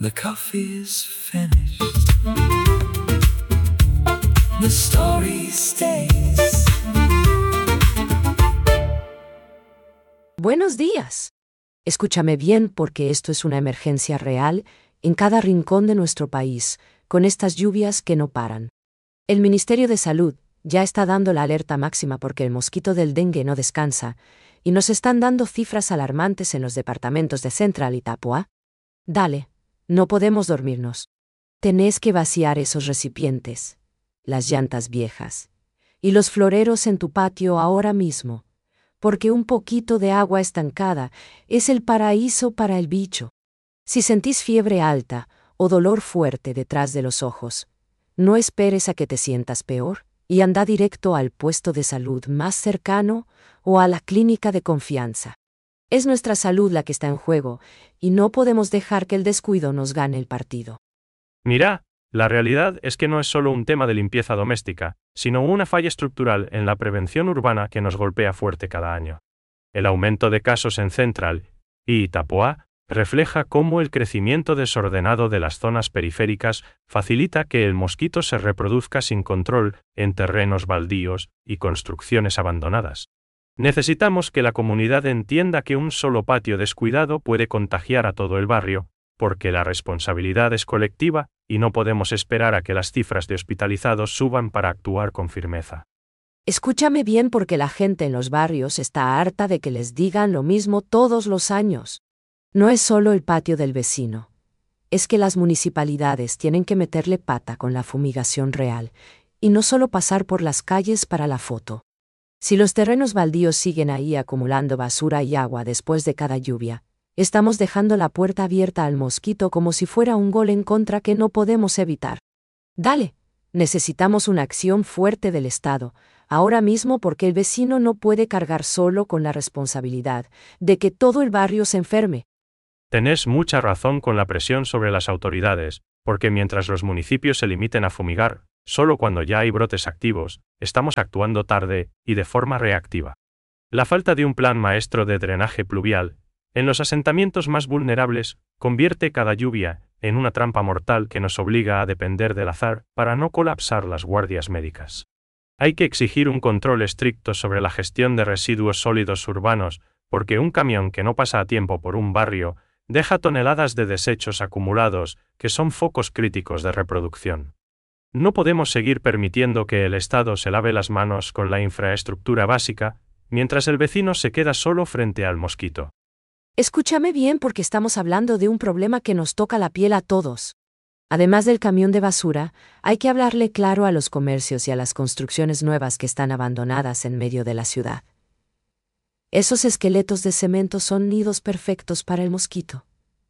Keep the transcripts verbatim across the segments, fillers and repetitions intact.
The coffee's finished. The story stays. Buenos días. Escúchame bien porque esto es una emergencia real en cada rincón de nuestro país, con estas lluvias que no paran. El Ministerio de Salud ya está dando la alerta máxima porque el mosquito del dengue no descansa, y nos están dando cifras alarmantes en los departamentos de Central y Tapua. Dale, no podemos dormirnos. Tenés que vaciar esos recipientes, las llantas viejas, y los floreros en tu patio ahora mismo, porque un poquito de agua estancada es el paraíso para el bicho. Si sentís fiebre alta o dolor fuerte detrás de los ojos, no esperes a que te sientas peor y anda directo al puesto de salud más cercano o a la clínica de confianza. Es nuestra salud la que está en juego y no podemos dejar que el descuido nos gane el partido. Mira, la realidad es que no es solo un tema de limpieza doméstica, sino una falla estructural en la prevención urbana que nos golpea fuerte cada año. El aumento de casos en Central y Itapúa refleja cómo el crecimiento desordenado de las zonas periféricas facilita que el mosquito se reproduzca sin control en terrenos baldíos y construcciones abandonadas. Necesitamos que la comunidad entienda que un solo patio descuidado puede contagiar a todo el barrio, porque la responsabilidad es colectiva y no podemos esperar a que las cifras de hospitalizados suban para actuar con firmeza. Escúchame bien porque la gente en los barrios está harta de que les digan lo mismo todos los años. No es solo el patio del vecino. Es que las municipalidades tienen que meterle pata con la fumigación real, y no solo pasar por las calles para la foto. Si los terrenos baldíos siguen ahí acumulando basura y agua después de cada lluvia, estamos dejando la puerta abierta al mosquito como si fuera un gol en contra que no podemos evitar. Dale, necesitamos una acción fuerte del Estado, ahora mismo porque el vecino no puede cargar solo con la responsabilidad de que todo el barrio se enferme. Tenés mucha razón con la presión sobre las autoridades, porque mientras los municipios se limiten a fumigar, solo cuando ya hay brotes activos, estamos actuando tarde y de forma reactiva. La falta de un plan maestro de drenaje pluvial en los asentamientos más vulnerables convierte cada lluvia en una trampa mortal que nos obliga a depender del azar para no colapsar las guardias médicas. Hay que exigir un control estricto sobre la gestión de residuos sólidos urbanos, porque un camión que no pasa a tiempo por un barrio deja toneladas de desechos acumulados que son focos críticos de reproducción. No podemos seguir permitiendo que el Estado se lave las manos con la infraestructura básica, mientras el vecino se queda solo frente al mosquito. Escúchame bien porque estamos hablando de un problema que nos toca la piel a todos. Además del camión de basura, hay que hablarle claro a los comercios y a las construcciones nuevas que están abandonadas en medio de la ciudad. Esos esqueletos de cemento son nidos perfectos para el mosquito.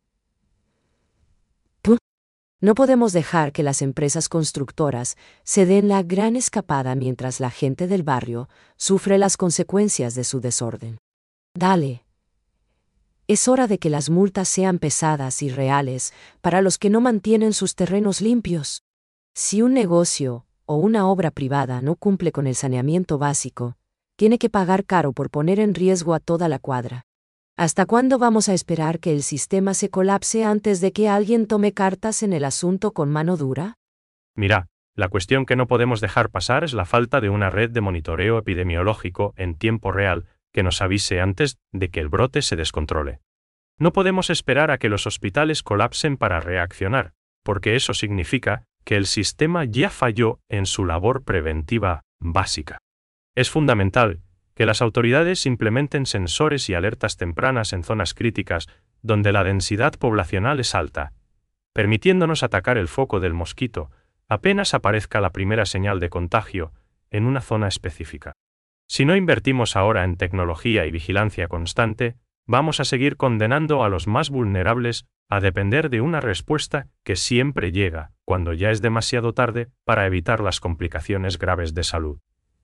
¡Pum! No podemos dejar que las empresas constructoras se den la gran escapada mientras la gente del barrio sufre las consecuencias de su desorden. Dale. Es hora de que las multas sean pesadas y reales para los que no mantienen sus terrenos limpios. Si un negocio o una obra privada no cumple con el saneamiento básico, tiene que pagar caro por poner en riesgo a toda la cuadra. ¿Hasta cuándo vamos a esperar que el sistema se colapse antes de que alguien tome cartas en el asunto con mano dura? Mira, la cuestión que no podemos dejar pasar es la falta de una red de monitoreo epidemiológico en tiempo real que nos avise antes de que el brote se descontrole. No podemos esperar a que los hospitales colapsen para reaccionar, porque eso significa que el sistema ya falló en su labor preventiva básica. Es fundamental que las autoridades implementen sensores y alertas tempranas en zonas críticas donde la densidad poblacional es alta, permitiéndonos atacar el foco del mosquito apenas aparezca la primera señal de contagio en una zona específica. Si no invertimos ahora en tecnología y vigilancia constante, vamos a seguir condenando a los más vulnerables a depender de una respuesta que siempre llega cuando ya es demasiado tarde para evitar las complicaciones graves de salud.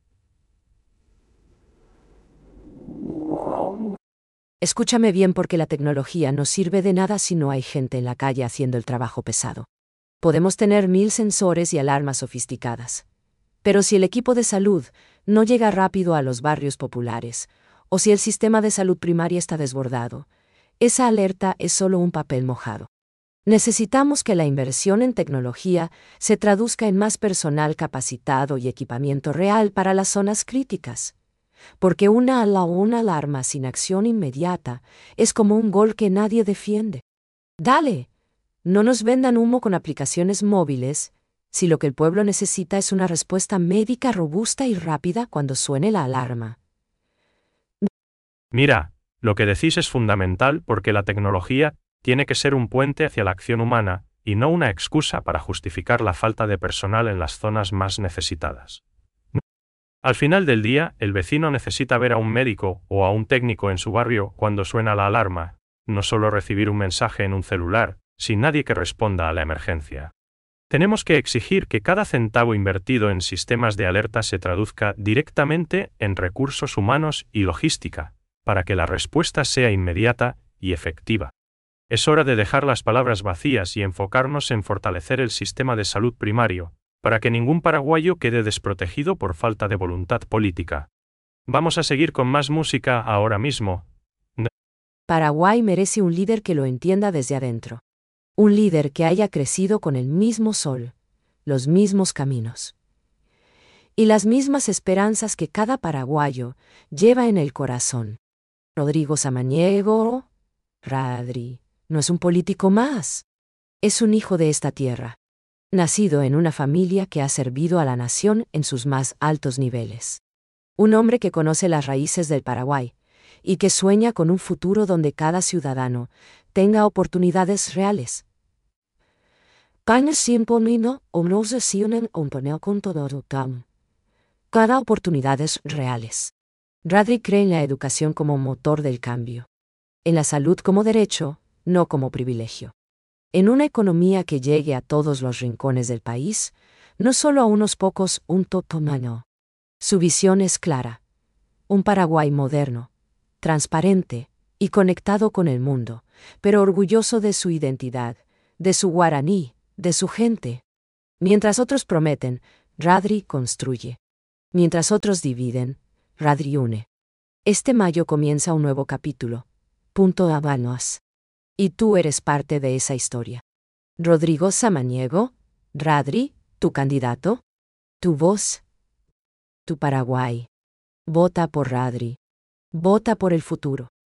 Escúchame bien porque la tecnología no sirve de nada si no hay gente en la calle haciendo el trabajo pesado. Podemos tener mil sensores y alarmas sofisticadas. Pero si el equipo de salud no llega rápido a los barrios populares, o si el sistema de salud primaria está desbordado, esa alerta es solo un papel mojado. Necesitamos que la inversión en tecnología se traduzca en más personal capacitado y equipamiento real para las zonas críticas. Porque una ala o una alarma sin acción inmediata es como un gol que nadie defiende. Dale, no nos vendan humo con aplicaciones móviles, si lo que el pueblo necesita es una respuesta médica robusta y rápida cuando suene la alarma. Mira, lo que decís es fundamental porque la tecnología tiene que ser un puente hacia la acción humana y no una excusa para justificar la falta de personal en las zonas más necesitadas. Al final del día, el vecino necesita ver a un médico o a un técnico en su barrio cuando suena la alarma, no solo recibir un mensaje en un celular, sin nadie que responda a la emergencia. Tenemos que exigir que cada centavo invertido en sistemas de alerta se traduzca directamente en recursos humanos y logística, para que la respuesta sea inmediata y efectiva. Es hora de dejar las palabras vacías y enfocarnos en fortalecer el sistema de salud primario, para que ningún paraguayo quede desprotegido por falta de voluntad política. Vamos a seguir con más música ahora mismo. Paraguay merece un líder que lo entienda desde adentro. Un líder que haya crecido con el mismo sol, los mismos caminos y las mismas esperanzas que cada paraguayo lleva en el corazón. Rodrigo Samaniego, Radri, no es un político más. Es un hijo de esta tierra, nacido en una familia que ha servido a la nación en sus más altos niveles. Un hombre que conoce las raíces del Paraguay y que sueña con un futuro donde cada ciudadano tenga oportunidades reales. Cada oportunidades reales. Radri cree en la educación como motor del cambio. En la salud como derecho, no como privilegio. En una economía que llegue a todos los rincones del país, no solo a unos pocos, un totomano. Su visión es clara. Un Paraguay moderno, transparente y conectado con el mundo, pero orgulloso de su identidad, de su guaraní, de su gente. Mientras otros prometen, Radri construye. Mientras otros dividen, Radri une. Este mayo comienza un nuevo capítulo. Punto Habanos. Y tú eres parte de esa historia. Rodrigo Samaniego, Radri, tu candidato, tu voz, tu Paraguay. Vota por Radri. Vota por el futuro.